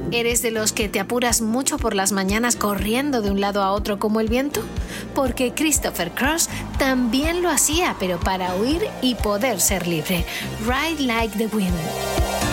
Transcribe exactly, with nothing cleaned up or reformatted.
¿Eres de los que te apuras mucho por las mañanas corriendo de un lado a otro como el viento? Porque Christopher Cross también lo hacía, pero para huir y poder ser libre. Ride like the wind.